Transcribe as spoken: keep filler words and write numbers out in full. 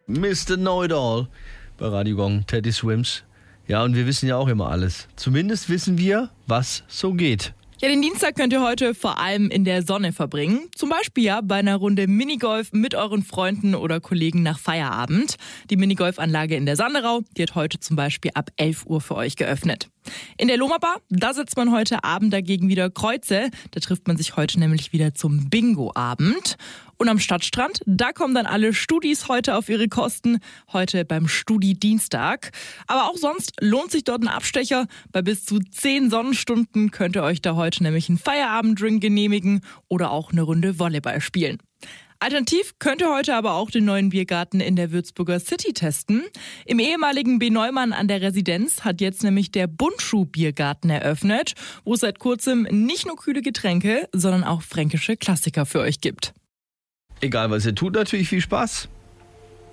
Mister Know-it-all bei Radio Gong, Teddy Swims. Ja, und wir wissen ja auch immer alles. Zumindest wissen wir, was so geht. Ja, den Dienstag könnt ihr heute vor allem in der Sonne verbringen. Zum Beispiel ja bei einer Runde Minigolf mit euren Freunden oder Kollegen nach Feierabend. Die Minigolfanlage in der Sanderau, die hat heute zum Beispiel ab elf Uhr für euch geöffnet. In der Loma Bar, da setzt man heute Abend dagegen wieder Kreuze. Da trifft man sich heute nämlich wieder zum Bingo-Abend. Und am Stadtstrand, da kommen dann alle Studis heute auf ihre Kosten. Heute beim Studi-Dienstag. Aber auch sonst lohnt sich dort ein Abstecher. Bei bis zu zehn Sonnenstunden könnt ihr euch da heute nämlich einen Feierabenddrink genehmigen oder auch eine Runde Volleyball spielen. Alternativ könnt ihr heute aber auch den neuen Biergarten in der Würzburger City testen. Im ehemaligen B. Neumann an der Residenz hat jetzt nämlich der Bundschuh-Biergarten eröffnet, wo es seit kurzem nicht nur kühle Getränke, sondern auch fränkische Klassiker für euch gibt. Egal was ihr tut, natürlich viel Spaß.